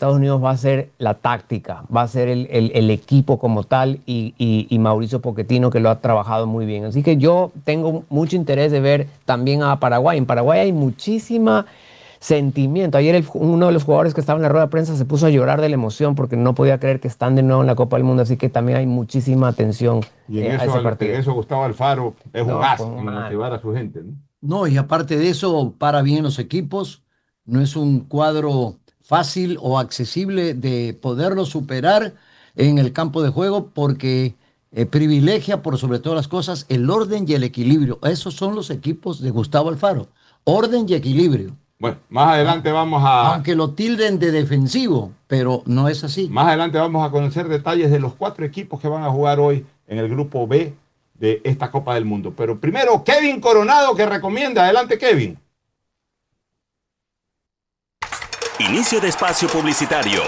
Estados Unidos va a ser la táctica, va a ser el equipo como tal y Mauricio Pochettino, que lo ha trabajado muy bien. Así que yo tengo mucho interés de ver también a Paraguay. En Paraguay hay muchísima sentimiento. Ayer uno de los jugadores que estaba en la rueda de prensa se puso a llorar de la emoción porque no podía creer que están de nuevo en la Copa del Mundo, así que también hay muchísima atención Y en a ese partido. en eso Gustavo Alfaro es un No, as con en motivar a su gente, ¿no? No, y aparte de eso, para bien los equipos. No es un cuadro fácil o accesible de poderlo superar en el campo de juego porque privilegia por sobre todas las cosas el orden y el equilibrio. Esos son los equipos de Gustavo Alfaro. Orden y equilibrio. Bueno, más adelante vamos a, Aunque lo tilden de defensivo, pero no es así. más adelante vamos a conocer detalles de los 4 equipos que van a jugar hoy en el grupo B de esta Copa del Mundo. Pero primero, Kevin Coronado, que recomienda. Adelante, Kevin. Inicio de espacio publicitario.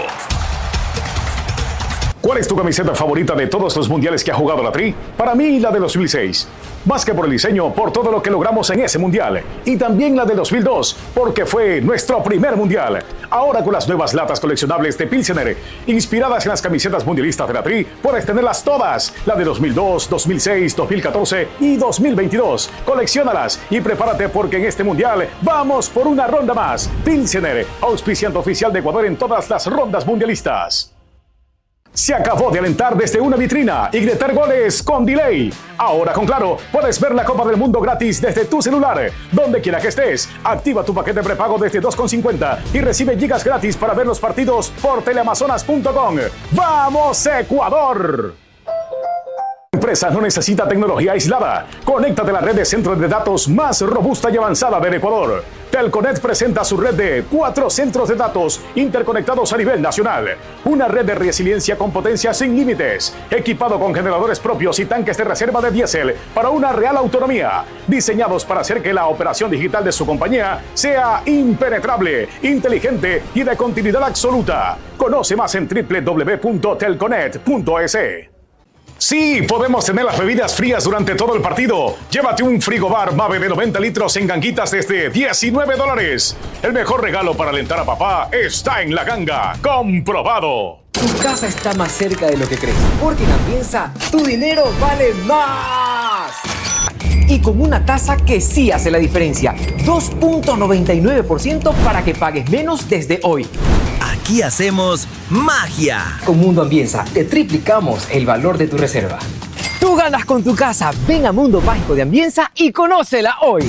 ¿Cuál es tu camiseta favorita de todos los mundiales que ha jugado la Tri? Para mí, la de 2006. Más que por el diseño, por todo lo que logramos en ese mundial. Y también la de 2002, porque fue nuestro primer mundial. Ahora con las nuevas latas coleccionables de Pilsener, inspiradas en las camisetas mundialistas de la Tri, puedes tenerlas todas. La de 2002, 2006, 2014 y 2022. Colecciónalas y prepárate porque en este mundial vamos por una ronda más. Pilsener, auspiciante oficial de Ecuador en todas las rondas mundialistas. Se acabó de alentar desde una vitrina y gritar goles con delay. Ahora con Claro puedes ver la Copa del Mundo gratis desde tu celular. Donde quiera que estés, activa tu paquete prepago desde 2,50 y recibe gigas gratis para ver los partidos por teleamazonas.com. ¡Vamos, Ecuador! La empresa no necesita tecnología aislada. Conéctate a la red de centros de datos más robusta y avanzada del Ecuador. Telconet presenta su red de 4 centros de datos interconectados a nivel nacional. Una red de resiliencia con potencia sin límites, equipado con generadores propios y tanques de reserva de diésel para una real autonomía, diseñados para hacer que la operación digital de su compañía sea impenetrable, inteligente y de continuidad absoluta. Conoce más en www.telconet.es. Sí, podemos tener las bebidas frías durante todo el partido. Llévate un frigobar Mave de 90 litros en ganguitas desde $19. El mejor regalo para alentar a papá está en La Ganga. ¡Comprobado! Tu casa está más cerca de lo que crees, porque en Ambienza tu dinero vale más. Y con una tasa que sí hace la diferencia, 2.99% para que pagues menos desde hoy. Aquí hacemos magia. Con Mundo Ambienza te triplicamos el valor de tu reserva. Tú ganas con tu casa. Ven a Mundo Mágico de Ambienza y conócela hoy.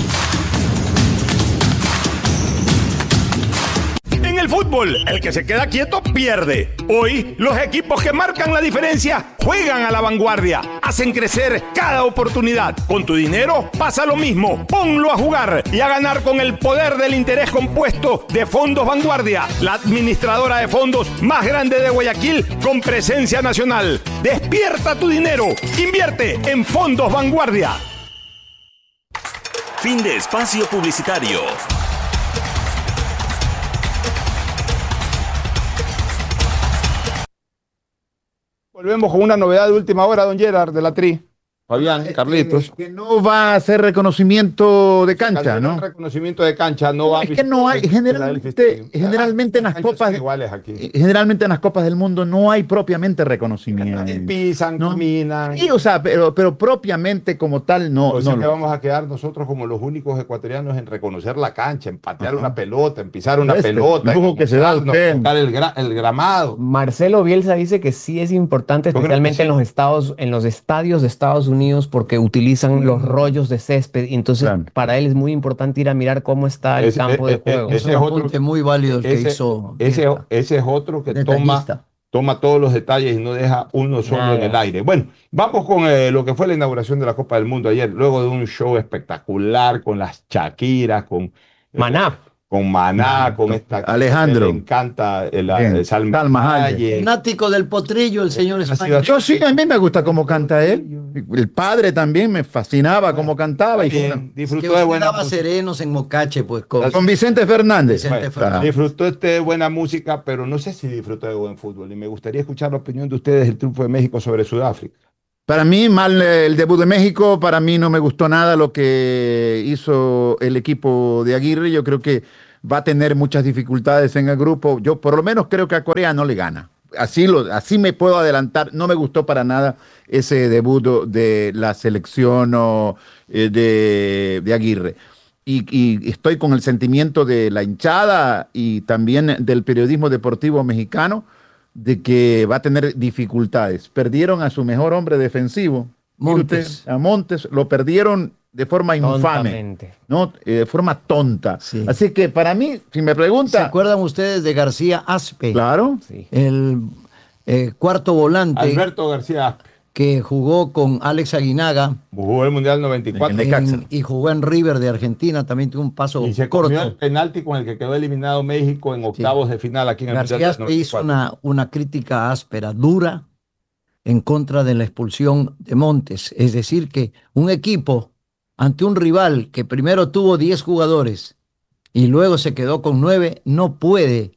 En el fútbol, el que se queda quieto pierde. Hoy, los equipos que marcan la diferencia juegan a la vanguardia, hacen crecer cada oportunidad. Con tu dinero pasa lo mismo. Ponlo a jugar y a ganar con el poder del interés compuesto de Fondos Vanguardia, la administradora de fondos más grande de Guayaquil con presencia nacional. Despierta tu dinero. Invierte en Fondos Vanguardia. Fin de espacio publicitario. Volvemos con una novedad de última hora, don Gerard, de la Tri. Fabián, Carlitos. Que no va a hacer reconocimiento de cancha, ¿no? Reconocimiento de cancha no va a... Es que no hay, generalmente en las copas, iguales aquí. generalmente en las copas del mundo no hay propiamente reconocimiento. Pisan, ¿no? caminan. Sí, o sea, pero propiamente como tal no. O sea no que vamos a quedar nosotros como los únicos ecuatorianos en reconocer la cancha, en patear una pelota, en pisar una pelota, lujo que se da usted. tocar el gramado. Marcelo Bielsa dice que sí es importante, especialmente en los estadios de Estados Unidos, porque utilizan los rollos de césped, y entonces para él es muy importante ir a mirar cómo está el campo de juego. Es un apunte muy válido el que hizo. Ese es otro que toma todos los detalles y no deja uno solo en el aire. Bueno, vamos con lo que fue la inauguración de la Copa del Mundo ayer, luego de un show espectacular con las Shakiras, con Maná. Con Maná, con esta Alejandro. le encanta el Salma Hayek. Fanático del potrillo, el señor España. Yo sí, a mí me gusta cómo canta él. El padre también me fascinaba cómo cantaba. Disfrutó de buena música. serenos en Mocache, pues. Con Vicente Fernández. Disfrutó de buena música, pero no sé si disfrutó de buen fútbol. Y me gustaría escuchar la opinión de ustedes del triunfo de México sobre Sudáfrica. Para mí, mal el debut de México. Para mí no me gustó nada lo que hizo el equipo de Aguirre. Yo creo que va a tener muchas dificultades en el grupo. Yo por lo menos creo que a Corea no le gana. Así me puedo adelantar. No me gustó para nada ese debut de la selección de Aguirre. Y estoy con el sentimiento de la hinchada y también del periodismo deportivo mexicano de que va a tener dificultades. Perdieron a su mejor hombre defensivo, Montes. a Montes, lo perdieron de forma infame, Tontamente. ¿no? De forma tonta. Sí. Así que para mí, si me ¿Se pregunta, acuerdan ustedes de García Aspe? claro, Sí. El cuarto volante Alberto García que jugó con Alex Aguinaga jugó el Mundial 94 En Necaxa. y jugó en River de Argentina, también tuvo un paso y se comió el corto. penalti con el que quedó eliminado México en octavos de final aquí en el García Mundial Aspe del hizo 94. una crítica áspera, dura, en contra de la expulsión de Montes. Es decir, que un equipo ante un rival que primero tuvo 10 jugadores y luego se quedó con 9, no puede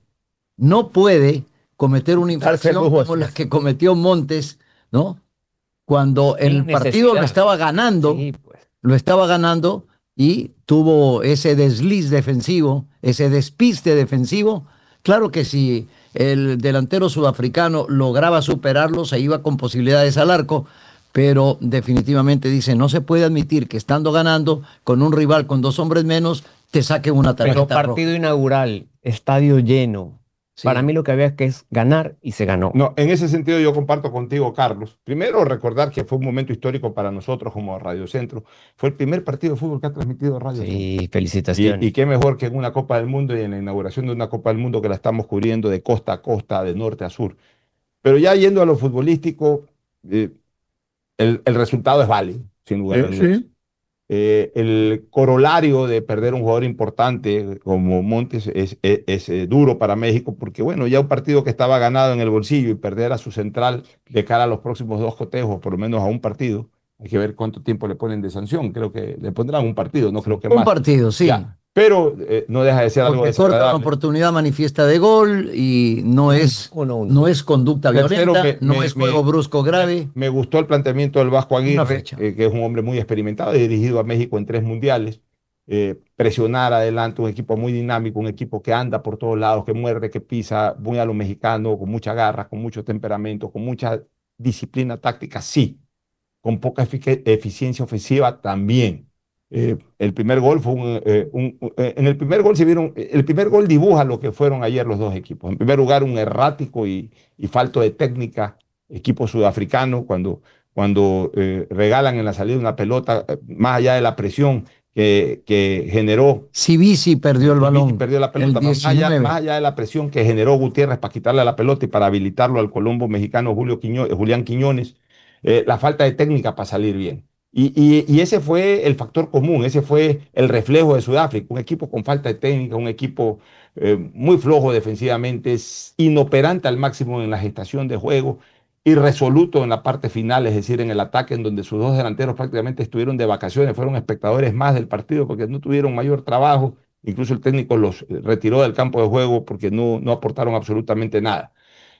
cometer una Darse infracción lujos. como la que cometió Montes, ¿no? Cuando el Sin partido lo necesidad. estaba ganando, Sí, pues. lo estaba ganando y tuvo ese desliz defensivo, ese despiste defensivo. Claro que si el delantero sudafricano lograba superarlo, se iba con posibilidades al arco, pero definitivamente dice, no se puede admitir que estando ganando con un rival con 2 hombres menos, te saquen una Pero tarjeta partido roja. inaugural, estadio lleno. Sí. Para mí lo que había que es ganar y se ganó. No, en ese sentido yo comparto contigo, Carlos. Primero, recordar que fue un momento histórico para nosotros como Radio Centro. Fue el primer partido de fútbol que ha transmitido Radio Centro. Sí, felicitaciones. Y qué mejor que en una Copa del Mundo y en la inauguración de una Copa del Mundo que la estamos cubriendo de costa a costa, de norte a sur. Pero ya yendo a lo futbolístico, el resultado es válido, sin lugar a dudas. sí. El corolario de perder un jugador importante como Montes es duro para México porque, bueno, ya un partido que estaba ganado en el bolsillo y perder a su central de cara a los próximos 2 cotejos, por lo menos a un partido, hay que ver cuánto tiempo le ponen de sanción. Creo que le pondrán un partido, no creo que Un más. partido, sí. Ya. Pero no deja de ser algo Porque corta una desagradable. oportunidad manifiesta de gol y no es conducta Tercero, violenta, no es juego brusco grave. Me gustó el planteamiento del Vasco Una Aguirre, fecha. que es un hombre muy experimentado y dirigido a México en 3 mundiales. Presionar adelante un equipo muy dinámico, un equipo que anda por todos lados, que muerde, que pisa, muy a lo mexicano, con mucha garra, con mucho temperamento, con mucha disciplina táctica, sí. Con poca eficiencia ofensiva también. El primer gol fue en el primer gol se vieron, el primer gol dibuja lo que fueron ayer los 2 equipos. En primer lugar, un errático y falto de técnica equipo sudafricano cuando regalan en la salida una pelota, más allá de la presión que generó. Cibisi perdió el balón. Perdió la pelota, el 19. más allá de la presión que generó Gutiérrez para quitarle la pelota y para habilitarlo al colombo mexicano Julián Quiñones, la falta de técnica para salir bien. Y ese fue el factor común, ese fue el reflejo de Sudáfrica, un equipo con falta de técnica, un equipo muy flojo defensivamente, inoperante al máximo en la gestación de juego, irresoluto en la parte final, es decir, en el ataque, en donde sus 2 delanteros prácticamente estuvieron de vacaciones, fueron espectadores más del partido porque no tuvieron mayor trabajo, incluso el técnico los retiró del campo de juego porque no aportaron absolutamente nada.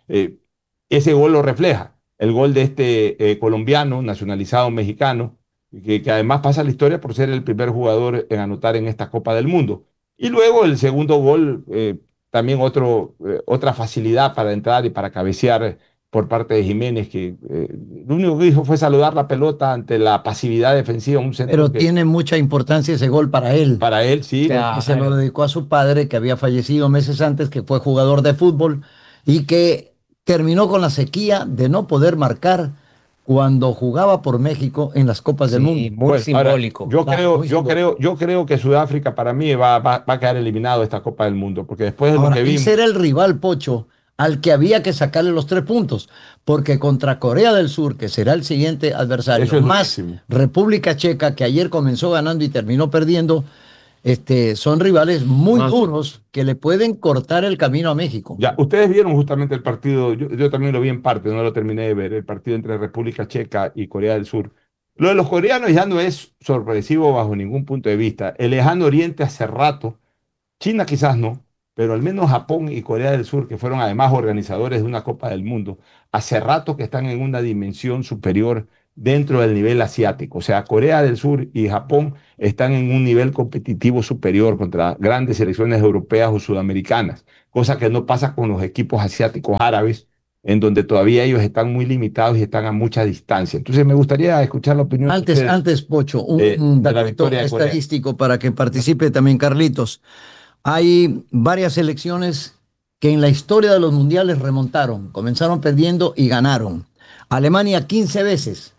Ese gol lo refleja. El gol de este colombiano, nacionalizado mexicano, que además pasa a la historia por ser el primer jugador en anotar en esta Copa del Mundo. Y luego el segundo gol, también otra facilidad para entrar y para cabecear por parte de Jiménez, que lo único que hizo fue saludar la pelota ante la pasividad defensiva. Un centro Pero que, tiene mucha importancia ese gol para él. para él, sí. Que se lo dedicó a su padre, que había fallecido meses antes, que fue jugador de fútbol y que terminó con la sequía de no poder marcar cuando jugaba por México en las Copas del Mundo. Muy Bueno, simbólico. Ahora, yo creo que Sudáfrica para mí va a quedar eliminado de esta Copa del Mundo, porque después de Ahora, lo que vimos. ese era el rival, Pocho, al que había que sacarle los 3 puntos, porque contra Corea del Sur, que será el siguiente adversario, Eso es más durísimo. República Checa, que ayer comenzó ganando y terminó perdiendo, son rivales muy duros que le pueden cortar el camino a México. Ya, ustedes vieron justamente el partido, yo también lo vi en parte, no lo terminé de ver, el partido entre República Checa y Corea del Sur. Lo de los coreanos ya no es sorpresivo bajo ningún punto de vista. El lejano oriente hace rato, China quizás no, pero al menos Japón y Corea del Sur, que fueron además organizadores de una Copa del Mundo, hace rato que están en una dimensión superior dentro del nivel asiático. O sea, Corea del Sur y Japón están en un nivel competitivo superior contra grandes selecciones europeas o sudamericanas, cosa que no pasa con los equipos asiáticos árabes, en donde todavía ellos están muy limitados y están a mucha distancia. Entonces me gustaría escuchar la opinión de ustedes, Antes, Pocho, un de la dato victoria de Corea. estadístico para que participe también Carlitos. Hay varias selecciones que en la historia de los mundiales remontaron, comenzaron perdiendo y ganaron. Alemania 15 veces,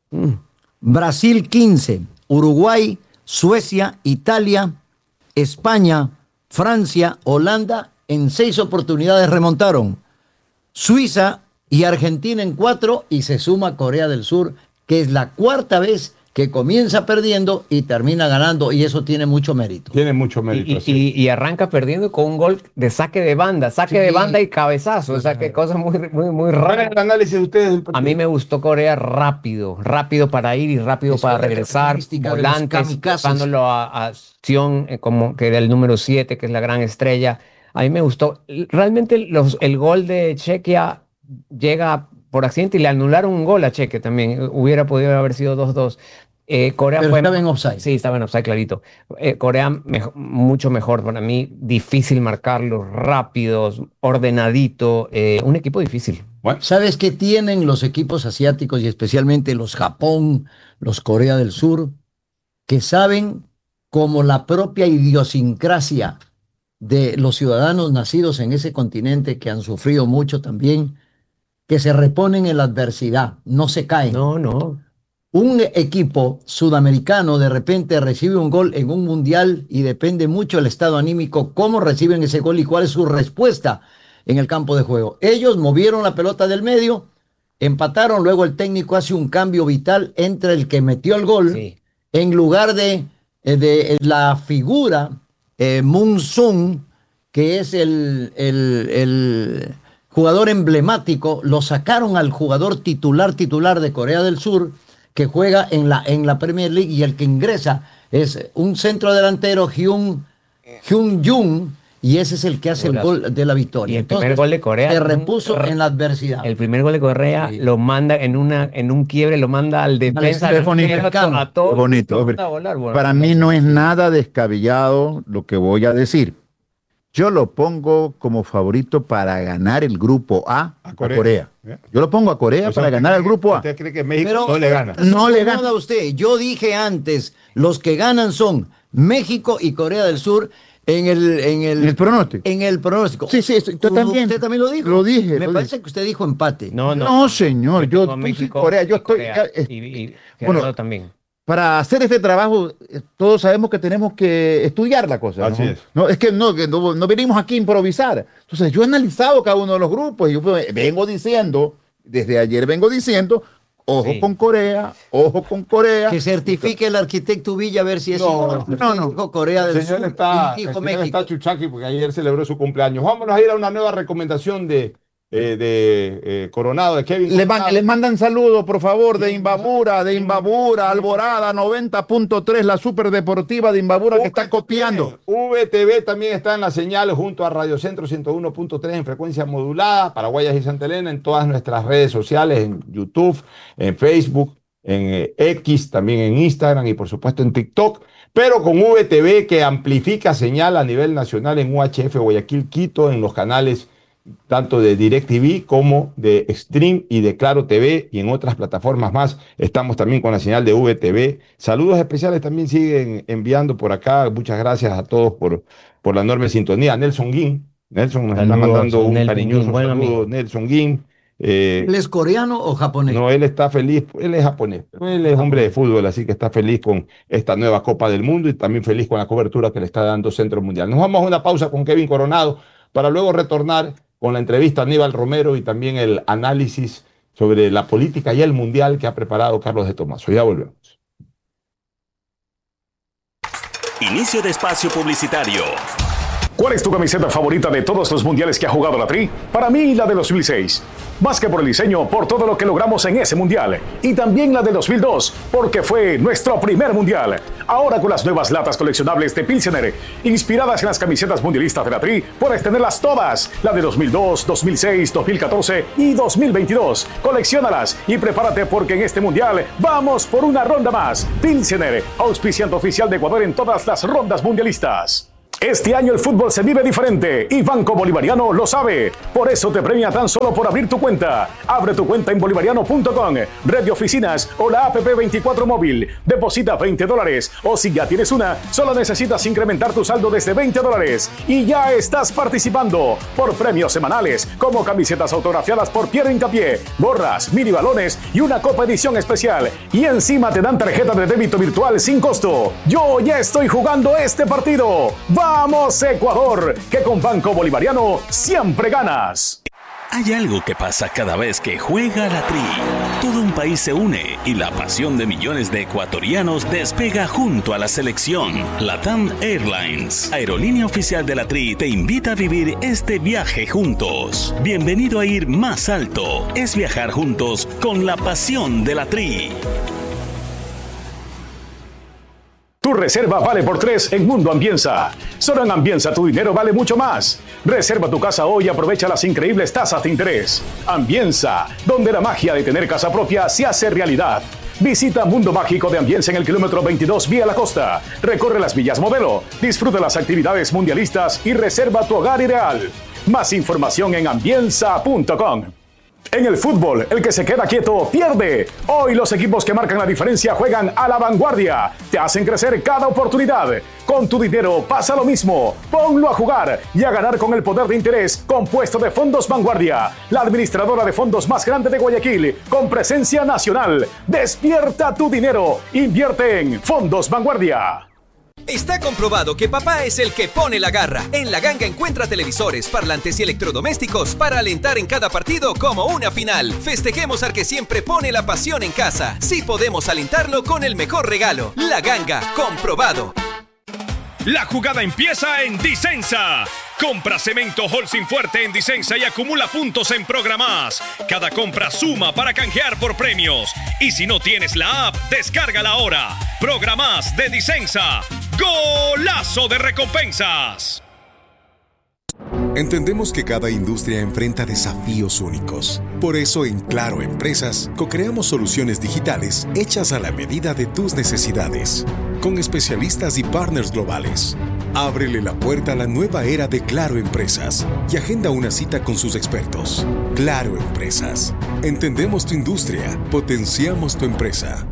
Brasil 15, Uruguay, Suecia, Italia, España, Francia, Holanda, en 6 oportunidades remontaron. Suiza y Argentina en 4 y se suma Corea del Sur, que es la 4ª vez que comienza perdiendo y termina ganando, y eso tiene mucho mérito. Tiene mucho mérito. Y arranca perdiendo con un gol de saque de banda, de banda y cabezazo, o sea, que cosa muy rara. ¿Cuál es el análisis de ustedes del partido? A mí me gustó Corea rápido para ir y rápido para regresar, volantes, pasándolo a Sion, como que era el número 7, que es la gran estrella. A mí me gustó. Realmente el gol de Chequia llega por accidente y le anularon un gol a Chequia también. Hubiera podido haber sido 2-2. Corea Pero estaba en offside. Sí, estaba en offside, clarito. Corea mucho mejor para mí. Difícil marcarlos, rápidos, ordenadito. Un equipo difícil. Bueno. ¿Sabes qué tienen los equipos asiáticos y especialmente los Japón, los Corea del Sur? Que saben, como la propia idiosincrasia de los ciudadanos nacidos en ese continente, que han sufrido mucho también, que se reponen en la adversidad, no se caen. No. Un equipo sudamericano de repente recibe un gol en un mundial y depende mucho del estado anímico, cómo reciben ese gol y cuál es su respuesta en el campo de juego. Ellos movieron la pelota del medio, empataron, luego el técnico hace un cambio vital entre el que metió el gol, sí, en lugar de la figura Moon Sung, que es el jugador emblemático, lo sacaron al jugador titular de Corea del Sur, que juega en la Premier League, y el que ingresa es un centro delantero, Hyun Jung, y ese es el que hace el gol de la victoria. Y el primer gol de Corea se repuso en la adversidad. El primer gol de Corea, sí, lo manda en un quiebre, lo manda al defensa. Es bonito. Para mí no es nada descabellado lo que voy a decir. Yo lo pongo como favorito para ganar el grupo A Corea. Yo lo pongo a Corea para ganar el grupo A. ¿Usted cree que México no le gana? No le gana. Usted. Yo dije antes, los que ganan son México y Corea del Sur en el pronóstico. En el pronóstico. Sí, usted también. ¿Usted también lo dijo? Lo dije. Me parece que usted dijo empate. No, señor. Yo México, Corea. Yo estoy. Bueno, también. Para hacer este trabajo, todos sabemos que tenemos que estudiar la cosa. Así es. No, es que no venimos aquí a improvisar. Entonces, yo he analizado cada uno de los grupos y yo vengo diciendo, desde ayer vengo diciendo, ojo, sí, con Corea. Que certifique el arquitecto Villa a ver si es no. Corea del Sur. El señor está Chuchaki porque ayer celebró su cumpleaños. Vámonos a ir a una nueva recomendación de Coronado, de Kevin Coronado. Les mandan saludos, por favor, de Imbabura, Alborada 90.3, la superdeportiva de Imbabura, que está copiando. VTV también está en la señal junto a Radio Centro 101.3 en frecuencia modulada, Paraguayas y Santa Elena, en todas nuestras redes sociales, en YouTube, en Facebook, en X, también en Instagram y por supuesto en TikTok, pero con VTV que amplifica señal a nivel nacional en UHF Guayaquil, Quito, en los canales tanto de DirecTV como de Stream y de Claro TV y en otras plataformas más. Estamos también con la señal de VTV. Saludos especiales también siguen enviando por acá. Muchas gracias a todos por la enorme sintonía. Nelson Guin. Nelson nos está mandando un cariñoso saludo. Nelson Guin. ¿Él es coreano o japonés? No, él está feliz. Él es japonés. Él es hombre de fútbol, así que está feliz con esta nueva Copa del Mundo y también feliz con la cobertura que le está dando Centro Mundial. Nos vamos a una pausa con Kevin Coronado para luego retornar con la entrevista a Aníbal Romero y también el análisis sobre la política y el mundial que ha preparado Carlos de Tomaso. Ya volvemos. Inicio de espacio publicitario. ¿Cuál es tu camiseta favorita de todos los mundiales que ha jugado la Tri? Para mí, la de 2006. Más que por el diseño, por todo lo que logramos en ese mundial. Y también la de 2002, porque fue nuestro primer mundial. Ahora con las nuevas latas coleccionables de Pilsener, inspiradas en las camisetas mundialistas de la Tri, puedes tenerlas todas. La de 2002, 2006, 2014 y 2022. Colecciónalas y prepárate porque en este mundial vamos por una ronda más. Pilsener, auspiciante oficial de Ecuador en todas las rondas mundialistas. Este año el fútbol se vive diferente y Banco Bolivariano lo sabe. Por eso te premia tan solo por abrir tu cuenta. Abre tu cuenta en bolivariano.com, red de oficinas o la app 24 móvil. Deposita $20 o si ya tienes una, solo necesitas incrementar tu saldo desde $20 y ya estás participando por premios semanales como camisetas autografiadas por Pierre Hincapié, gorras, mini balones y una copa edición especial. Y encima te dan tarjeta de débito virtual sin costo. Yo ya estoy jugando este partido. ¡Vamos, Ecuador! Que con Banco Bolivariano siempre ganas. Hay algo que pasa cada vez que juega la Tri. Todo un país se une y la pasión de millones de ecuatorianos despega junto a la selección. LATAM Airlines, aerolínea oficial de la Tri, te invita a vivir este viaje juntos. Bienvenido a ir más alto. Es viajar juntos con la pasión de la Tri. Tu reserva vale por 3 en Mundo Ambienza. Solo en Ambienza tu dinero vale mucho más. Reserva tu casa hoy y aprovecha las increíbles tasas de interés. Ambienza, donde la magia de tener casa propia se hace realidad. Visita Mundo Mágico de Ambienza en el kilómetro 22 vía la costa. Recorre las villas modelo, disfruta las actividades mundialistas y reserva tu hogar ideal. Más información en ambienza.com. En el fútbol, el que se queda quieto pierde. Hoy los equipos que marcan la diferencia juegan a la vanguardia. Te hacen crecer cada oportunidad. Con tu dinero pasa lo mismo. Ponlo a jugar y a ganar con el poder de interés compuesto de Fondos Vanguardia, la administradora de fondos más grande de Guayaquil, con presencia nacional. Despierta tu dinero. Invierte en Fondos Vanguardia. Está comprobado que papá es el que pone la garra. En La Ganga encuentra televisores, parlantes y electrodomésticos para alentar en cada partido como una final. Festejemos al que siempre pone la pasión en casa. Sí podemos alentarlo con el mejor regalo. La Ganga, comprobado. La jugada empieza en Disensa. Compra cemento Holcim Fuerte en Disensa y acumula puntos en Programás. Cada compra suma para canjear por premios. Y si no tienes la app, descárgala ahora. Programás de Disensa. ¡Golazo de recompensas! Entendemos que cada industria enfrenta desafíos únicos. Por eso en Claro Empresas co-creamos soluciones digitales hechas a la medida de tus necesidades, con especialistas y partners globales. Ábrele la puerta a la nueva era de Claro Empresas y agenda una cita con sus expertos. Claro Empresas. Entendemos tu industria, potenciamos tu empresa.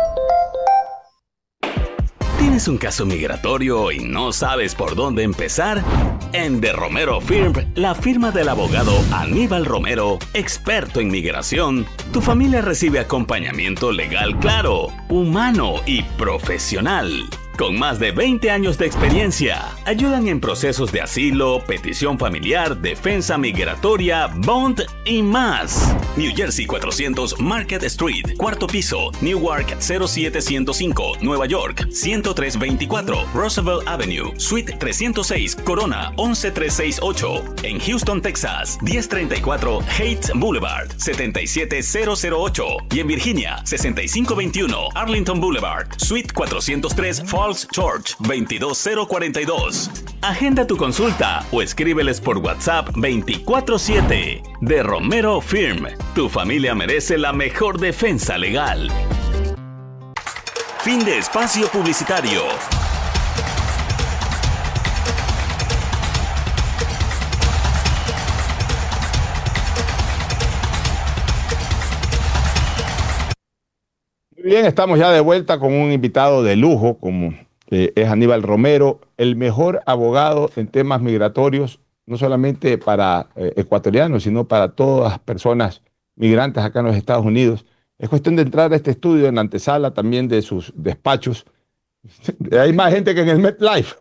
¿Tienes un caso migratorio y no sabes por dónde empezar? En The Romero Firm, la firma del abogado Aníbal Romero, experto en migración, tu familia recibe acompañamiento legal claro, humano y profesional. Con más de 20 años de experiencia, ayudan en procesos de asilo, petición familiar, defensa migratoria, bond y más. New Jersey 400 Market Street, cuarto piso, Newark 07105, Nueva York 10324, Roosevelt Avenue, Suite 306, Corona 11368. En Houston, Texas 1034 Heights Boulevard 77008. Y en Virginia 6521 Arlington Boulevard, Suite 403 Falls Church 22042. Agenda tu consulta o escríbeles por WhatsApp 24/7. De Romero Firm, tu familia merece la mejor defensa legal. Fin de espacio publicitario. Bien, estamos ya de vuelta con un invitado de lujo, como es Aníbal Romero, el mejor abogado en temas migratorios, no solamente para ecuatorianos, sino para todas las personas migrantes acá en los Estados Unidos. Es cuestión de entrar a este estudio en la antesala también de sus despachos. Hay más gente que en el MetLife.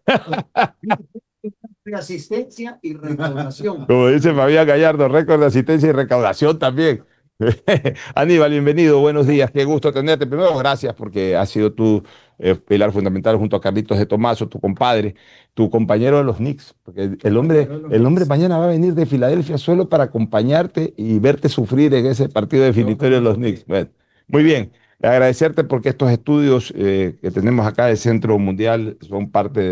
De asistencia y recaudación. Como dice Fabián Gallardo, récord de asistencia y recaudación también. Aníbal, bienvenido, buenos días, qué gusto tenerte. Primero, gracias porque has sido tu pilar fundamental junto a Carlitos de Tomaso, tu compadre, tu compañero de los Knicks, porque el hombre mañana va a venir de Filadelfia solo para acompañarte y verte sufrir en ese partido definitorio de los Knicks. Bueno, muy bien, agradecerte porque estos estudios que tenemos acá del Centro Mundial son parte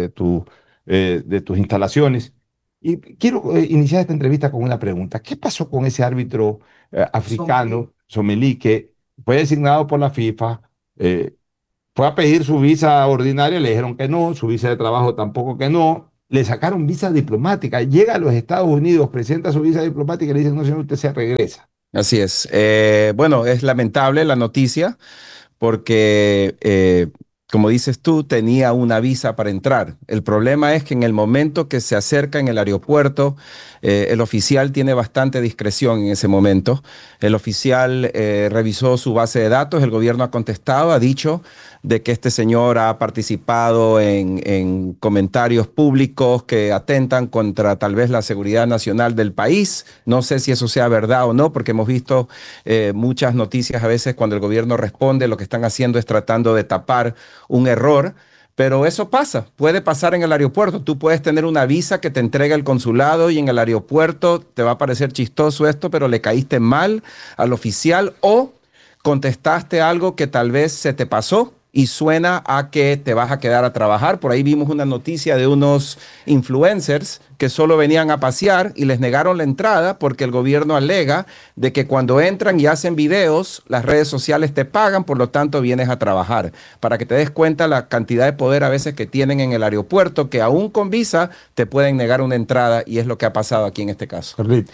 de tus instalaciones. Y quiero iniciar esta entrevista con una pregunta. ¿Qué pasó con ese árbitro africano, Sommeli, que fue designado por la FIFA? Fue a pedir su visa ordinaria, le dijeron que no, su visa de trabajo tampoco que no, le sacaron visa diplomática, llega a los Estados Unidos, presenta su visa diplomática y le dicen, no señor, usted se regresa. Así es. Bueno, es lamentable la noticia porque, como dices tú, tenía una visa para entrar. El problema es que en el momento que se acerca en el aeropuerto, el oficial tiene bastante discreción en ese momento. El oficial revisó su base de datos, el gobierno ha contestado, ha dicho de que este señor ha participado en comentarios públicos que atentan contra tal vez la seguridad nacional del país. No sé si eso sea verdad o no, porque hemos visto muchas noticias a veces cuando el gobierno responde, lo que están haciendo es tratando de tapar un error. Pero eso pasa, puede pasar en el aeropuerto. Tú puedes tener una visa que te entrega el consulado y en el aeropuerto te va a parecer chistoso esto, pero le caíste mal al oficial o contestaste algo que tal vez se te pasó y suena a que te vas a quedar a trabajar. Por ahí vimos una noticia de unos influencers que solo venían a pasear y les negaron la entrada porque el gobierno alega de que cuando entran y hacen videos, las redes sociales te pagan, por lo tanto vienes a trabajar. Para que te des cuenta la cantidad de poder a veces que tienen en el aeropuerto, que aún con visa te pueden negar una entrada, y es lo que ha pasado aquí en este caso.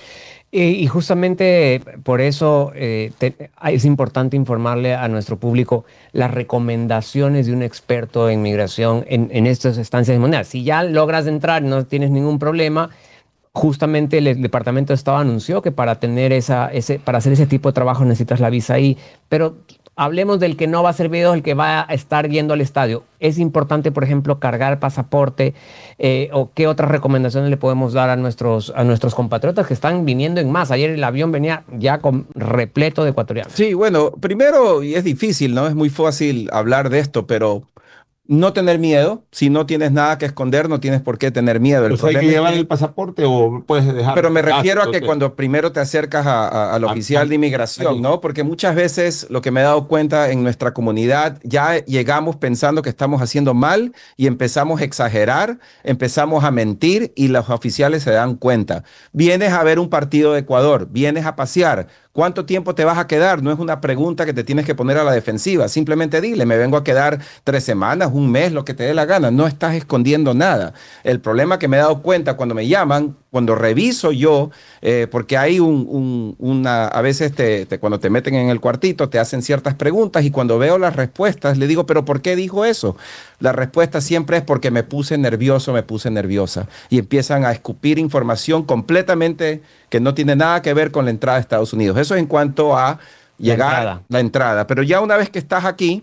Y justamente por eso es importante informarle a nuestro público las recomendaciones de un experto en migración en estas estancias mundiales. Si ya logras entrar y no tienes ningún problema, justamente el Departamento de Estado anunció que para hacer ese tipo de trabajo necesitas la visa ahí, pero hablemos del que no va a hacer videos, el que va a estar yendo al estadio. Es importante, por ejemplo, cargar el pasaporte o qué otras recomendaciones le podemos dar a nuestros compatriotas que están viniendo en masa. Ayer el avión venía ya repleto de ecuatorianos. Sí, bueno, primero, y es difícil, ¿no? Es muy fácil hablar de esto, pero no tener miedo. Si no tienes nada que esconder, no tienes por qué tener miedo. ¿Hay que llevar el pasaporte o puedes dejar? Pero me refiero a que cuando primero te acercas al oficial de inmigración, ¿no? Porque muchas veces lo que me he dado cuenta en nuestra comunidad, ya llegamos pensando que estamos haciendo mal y empezamos a exagerar, empezamos a mentir y los oficiales se dan cuenta. Vienes a ver un partido de Ecuador, vienes a pasear. ¿Cuánto tiempo te vas a quedar? No es una pregunta que te tienes que poner a la defensiva. Simplemente dile, me vengo a quedar 3 semanas, un mes, lo que te dé la gana. No estás escondiendo nada. El problema que me he dado cuenta cuando me llaman, cuando reviso yo, porque hay a veces cuando te meten en el cuartito te hacen ciertas preguntas y cuando veo las respuestas le digo, ¿pero por qué dijo eso? La respuesta siempre es porque me puse nervioso, me puse nerviosa. Y empiezan a escupir información completamente que no tiene nada que ver con la entrada a Estados Unidos. Eso en cuanto a llegar la entrada. Pero ya una vez que estás aquí,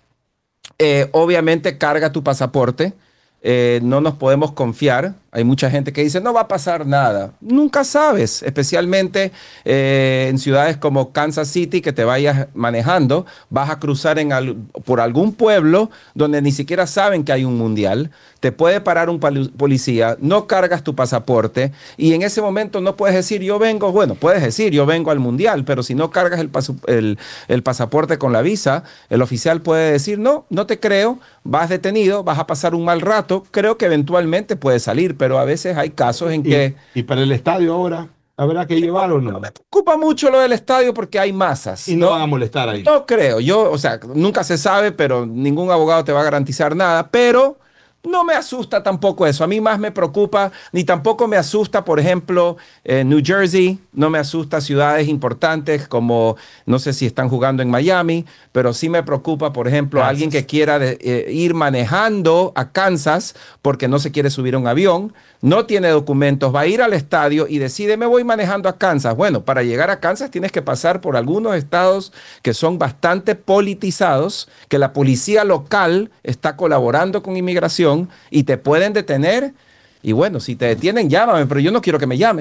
obviamente carga tu pasaporte. No nos podemos confiar. Hay mucha gente que dice, no va a pasar nada. Nunca sabes, especialmente en ciudades como Kansas City, que te vayas manejando, vas a cruzar por algún pueblo donde ni siquiera saben que hay un mundial. Te puede parar un policía, no cargas tu pasaporte y en ese momento no puedes decir, puedes decir, yo vengo al mundial, pero si no cargas el pasaporte con la visa, el oficial puede decir, no te creo, vas detenido, vas a pasar un mal rato, creo que eventualmente puedes salir, pero a veces hay casos en que... ¿Y para el estadio ahora habrá que llevar o no? No me preocupa mucho lo del estadio porque hay masas. ¿Y no van a molestar ahí? No creo. Nunca se sabe, pero ningún abogado te va a garantizar nada, pero... No me asusta tampoco eso. A mí más me preocupa, ni tampoco me asusta, por ejemplo, New Jersey, no me asusta ciudades importantes como, no sé si están jugando en Miami, pero sí me preocupa, por ejemplo, alguien que quiera ir manejando a Kansas porque no se quiere subir a un avión, no tiene documentos, va a ir al estadio y decide, me voy manejando a Kansas. Bueno, para llegar a Kansas tienes que pasar por algunos estados que son bastante politizados, que la policía local está colaborando con inmigración y te pueden detener. Y bueno, si te detienen, llámame, pero yo no quiero que me llames.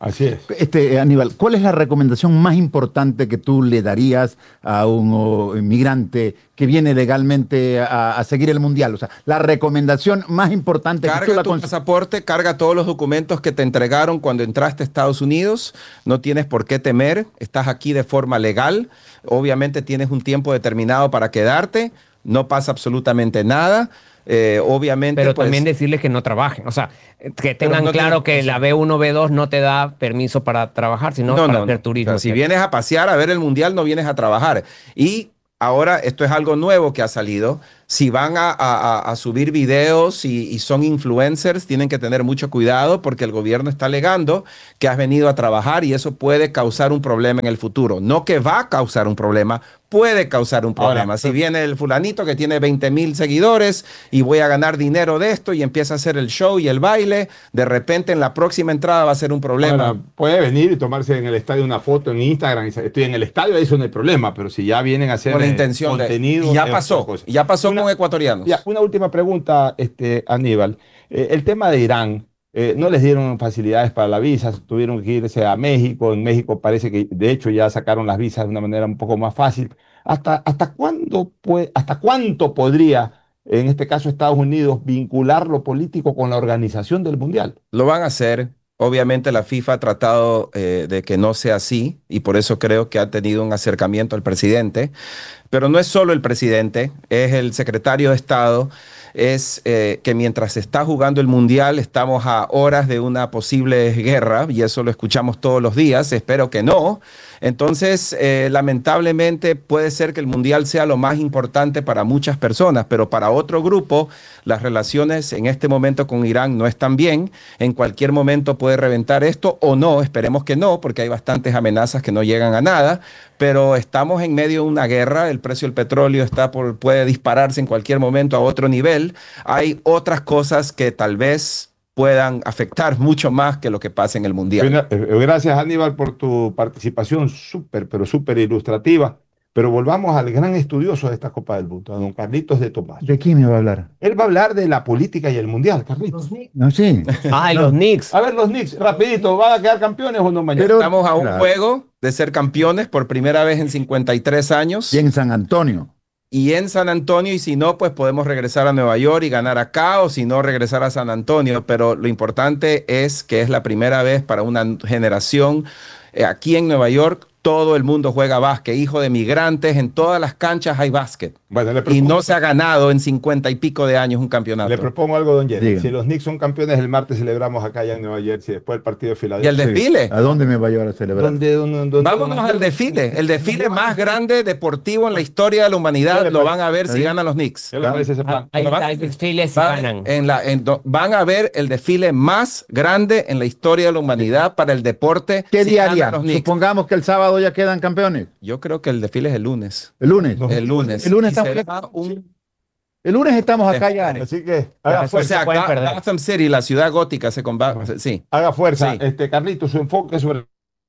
Así es. Aníbal, ¿cuál es la recomendación más importante que tú le darías a un inmigrante que viene legalmente a seguir el Mundial? O sea, la recomendación más importante que tú Carga tu pasaporte, carga todos los documentos que te entregaron cuando entraste a Estados Unidos. No tienes por qué temer. Estás aquí de forma legal. Obviamente tienes un tiempo determinado para quedarte. No pasa absolutamente nada. Obviamente, pero pues, también decirles que no trabajen, o sea, que tengan claro que la B1, B2 no te da permiso para trabajar, sino para hacer turismo. O sea, si vienes a pasear a ver el Mundial, no vienes a trabajar. Y ahora esto es algo nuevo que ha salido. Si van a subir videos y son influencers, tienen que tener mucho cuidado porque el gobierno está alegando que has venido a trabajar y eso puede causar un problema en el futuro. No que va a causar un problema, puede causar un problema. Ahora, si viene el fulanito que tiene 20,000 seguidores y voy a ganar dinero de esto y empieza a hacer el show y el baile, de repente en la próxima entrada va a ser un problema. Ahora, puede venir y tomarse en el estadio una foto en Instagram. Estoy en el estadio, eso no hay problema, pero si ya vienen a hacer con la intención contenido. Y ya pasó con ecuatorianos. Ya, una última pregunta, Aníbal. El tema de Irán. No les dieron facilidades para la visa, tuvieron que irse a México. En México parece que de hecho ya sacaron las visas de una manera un poco más fácil. ¿Hasta cuánto podría, en este caso Estados Unidos, vincular lo político con la organización del Mundial? Lo van a hacer. Obviamente la FIFA ha tratado de que no sea así y por eso creo que ha tenido un acercamiento al presidente. Pero no es solo el presidente, es el secretario de Estado. Es que mientras se está jugando el Mundial estamos a horas de una posible guerra y eso lo escuchamos todos los días, espero que no. Entonces, lamentablemente puede ser que el Mundial sea lo más importante para muchas personas, pero para otro grupo las relaciones en este momento con Irán no están bien. En cualquier momento puede reventar esto o no, esperemos que no, porque hay bastantes amenazas que no llegan a nada, pero estamos en medio de una guerra, el precio del petróleo puede dispararse en cualquier momento a otro nivel. Hay otras cosas que tal vez puedan afectar mucho más que lo que pasa en el Mundial. Gracias, Aníbal, por tu participación pero súper ilustrativa. Pero volvamos al gran estudioso de esta Copa del Mundo, a don Carlitos de Tomás. ¿De quién me va a hablar? Él va a hablar de la política y el Mundial, Carlitos. No, sí. Los Knicks. A ver, los Knicks, rapidito, ¿van a quedar campeones o no mañana? Pero estamos a un juego de ser campeones por primera vez en 53 años. Y en San Antonio. Y si no, pues podemos regresar a Nueva York y ganar acá, o si no, regresar a San Antonio. Pero lo importante es que es la primera vez para una generación aquí en Nueva York. Todo el mundo juega básquet, hijo de migrantes, en todas las canchas hay básquet. Bueno, y no se ha ganado en 50 y pico de años un campeonato. Le propongo algo, don Jerry. Si los Knicks son campeones, el martes celebramos acá ya en Nueva Jersey, después del partido de Filadelfia. ¿Y el desfile? ¿A dónde me va a llevar a celebrar? Vámonos al desfile. El desfile más grande deportivo en la historia de la humanidad lo van a ver si ganan los Knicks. ¿Qué les parece ese plan? Ahí está el desfile si ganan. Van a ver el desfile más grande en la historia de la humanidad para el deporte. ¿Qué día haría? Supongamos que el sábado ya quedan campeones. Yo creo que el desfile es el lunes. ¿El lunes? No. El lunes. El lunes el lunes estamos acá ya. Así que haga fuerza. O sea, Gotham City, la ciudad gótica, se combate. Sí. Haga fuerza. Sí. Carlitos, su enfoque sobre...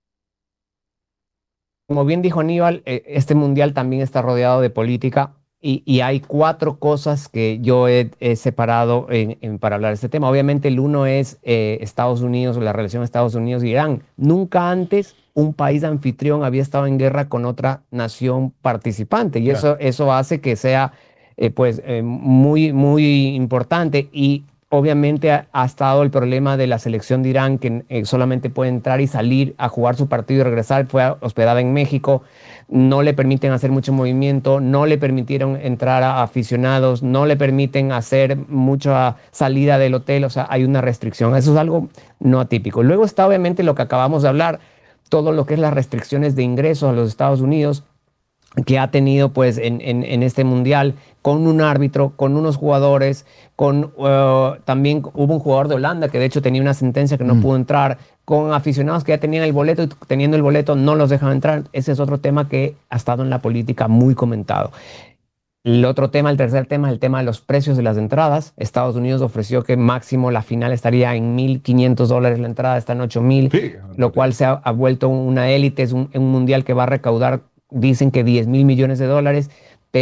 Como bien dijo Aníbal, este mundial también está rodeado de política y hay 4 cosas que yo he separado para hablar de este tema. Obviamente el uno es Estados Unidos, la relación Estados Unidos e Irán. Nunca antes un país anfitrión había estado en guerra con otra nación participante y eso hace que sea muy, muy importante. Y obviamente ha estado el problema de la selección de Irán, que solamente puede entrar y salir a jugar su partido y regresar. Fue hospedada en México, no le permiten hacer mucho movimiento, no le permitieron entrar a aficionados, no le permiten hacer mucha salida del hotel, o sea, hay una restricción. Eso es algo no atípico. Luego está obviamente lo que acabamos de hablar, todo lo que es las restricciones de ingresos a los Estados Unidos, que ha tenido pues en este mundial, con un árbitro, con unos jugadores, también hubo un jugador de Holanda que de hecho tenía una sentencia que no pudo entrar, con aficionados que ya tenían el boleto y teniendo el boleto no los dejan entrar. Ese es otro tema que ha estado en la política muy comentado. El tercer tema es el tema de los precios de las entradas. Estados Unidos ofreció que máximo la final estaría en $1,500 la entrada, está en $8,000, lo cual se ha vuelto una élite, es un mundial que va a recaudar, dicen que $10,000 millones, pero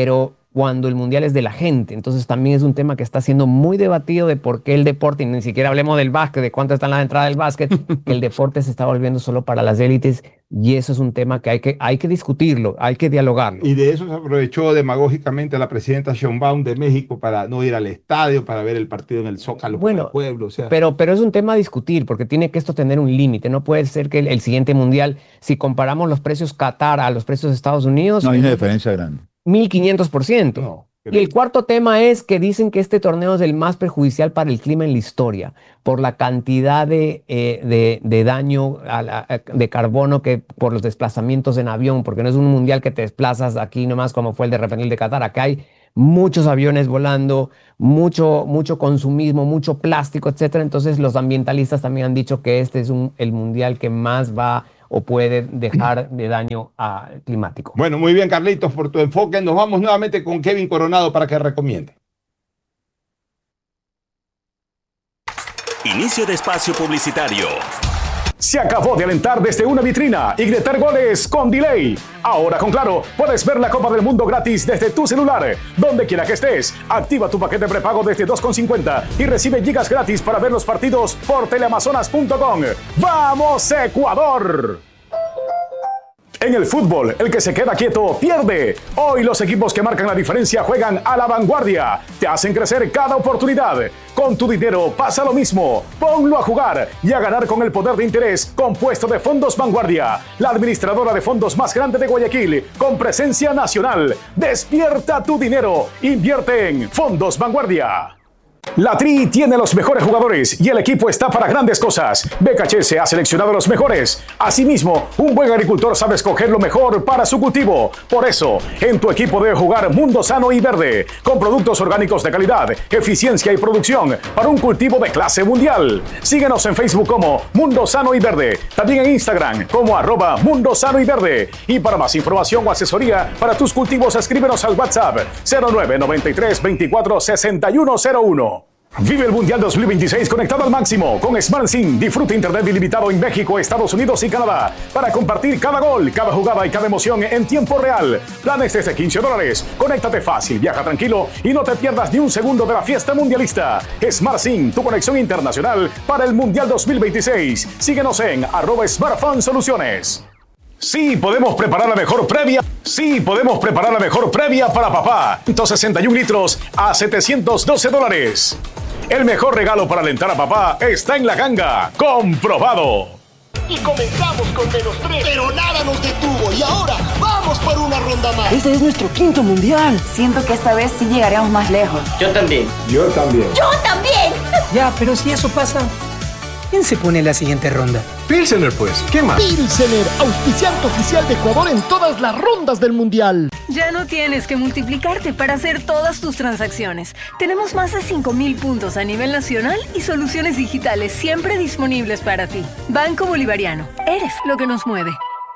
cuando el mundial es de la gente. Entonces también es un tema que está siendo muy debatido de por qué el deporte, y ni siquiera hablemos del básquet, de cuánto están las entradas del básquet, que el deporte se está volviendo solo para las élites, y eso es un tema que hay que discutirlo, hay que dialogarlo. Y de eso se aprovechó demagógicamente la presidenta Sheinbaum de México para no ir al estadio, para ver el partido en el Zócalo bueno, del pueblo. O sea. pero es un tema a discutir, porque tiene que esto tener un límite. No puede ser que el siguiente mundial, si comparamos los precios Qatar a los precios de Estados Unidos, no hay una diferencia grande. 1500%. No, y el cuarto tema es que dicen que este torneo es el más perjudicial para el clima en la historia, por la cantidad de daño de carbono que por los desplazamientos en avión, porque no es un mundial que te desplazas aquí nomás como fue el de repente el de Qatar. Acá hay muchos aviones volando, mucho consumismo, mucho plástico, etcétera. Entonces los ambientalistas también han dicho que este es el mundial que más va o puede dejar de daño climático. Bueno, muy bien, Carlitos, por tu enfoque. Nos vamos nuevamente con Kevin Coronado para que recomiende. Inicio de espacio publicitario. Se acabó de alentar desde una vitrina y gritar goles con delay. Ahora con Claro puedes ver la Copa del Mundo gratis desde tu celular. Donde quiera que estés, activa tu paquete prepago desde $2.50 y recibe gigas gratis para ver los partidos por teleamazonas.com. ¡Vamos, Ecuador! En el fútbol, el que se queda quieto pierde. Hoy los equipos que marcan la diferencia juegan a la vanguardia. Te hacen crecer cada oportunidad. Con tu dinero pasa lo mismo. Ponlo a jugar y a ganar con el poder de interés compuesto de Fondos Vanguardia, la administradora de fondos más grande de Guayaquil, con presencia nacional. Despierta tu dinero. Invierte en Fondos Vanguardia. La Tri tiene los mejores jugadores y el equipo está para grandes cosas. BKHS ha seleccionado a los mejores. Asimismo, un buen agricultor sabe escoger lo mejor para su cultivo. Por eso, en tu equipo debe jugar Mundo Sano y Verde, con productos orgánicos de calidad, eficiencia y producción para un cultivo de clase mundial. Síguenos en Facebook como Mundo Sano y Verde, también en Instagram como @Mundo Sano y Verde. Y para más información o asesoría para tus cultivos, escríbenos al WhatsApp 0993 24 6101. Vive el Mundial 2026 conectado al máximo con Smart SIM. Disfruta internet ilimitado en México, Estados Unidos y Canadá para compartir cada gol, cada jugada y cada emoción en tiempo real. Planes desde $15. Conéctate fácil, viaja tranquilo y no te pierdas ni un segundo de la fiesta mundialista. Smart SIM, tu conexión internacional para el Mundial 2026. Síguenos en @SmartPhoneSoluciones. Sí, podemos preparar la mejor previa. Sí, podemos preparar la mejor previa para papá. 161 litros a $712. El mejor regalo para alentar a papá está en La Ganga. ¡Comprobado! Y comenzamos con -3, pero nada nos detuvo. Y ahora vamos por una ronda más. Este es nuestro 5º mundial. Siento que esta vez sí llegaremos más lejos. Yo también. Yo también. ¡Yo también! Ya, pero si eso pasa, ¿quién se pone en la siguiente ronda? Pilsener, pues. ¿Qué más? Pilsener, auspiciante oficial de Ecuador en todas las rondas del mundial. Ya no tienes que multiplicarte para hacer todas tus transacciones. Tenemos más de 5,000 puntos a nivel nacional y soluciones digitales siempre disponibles para ti. Banco Bolivariano. Eres lo que nos mueve.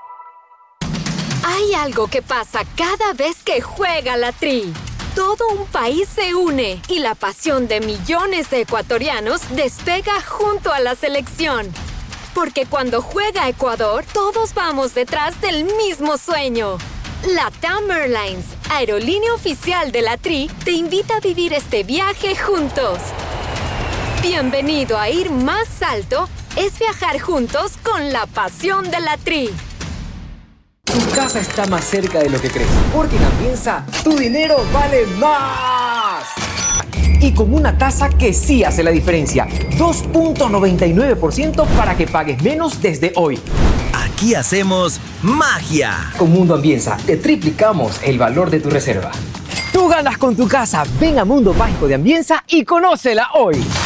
Hay algo que pasa cada vez que juega la Tri. Todo un país se une y la pasión de millones de ecuatorianos despega junto a la selección. Porque cuando juega Ecuador, todos vamos detrás del mismo sueño. LATAM Airlines, aerolínea oficial de la Tri, te invita a vivir este viaje juntos. Bienvenido a ir más alto, es viajar juntos con la pasión de la Tri. Tu casa está más cerca de lo que crees, porque en Ambienza tu dinero vale más. Y con una tasa que sí hace la diferencia, 2.99% para que pagues menos desde hoy. Aquí hacemos magia. Con Mundo Ambienza te triplicamos el valor de tu reserva. Tú ganas con tu casa. Ven a Mundo Mágico de Ambienza y conócela hoy.